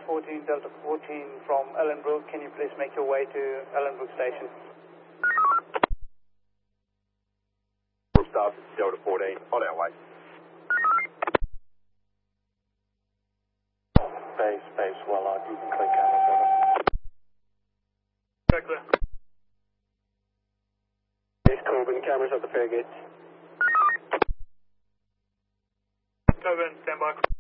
14, Delta 14 from Ellenbrook. Can you please make your way to Ellenbrook Station? Start Delta 14, on our way. Base, well on, you can click cameras over. Very clear. Base Coburn, cameras at the fare gates. Coburn, stand by.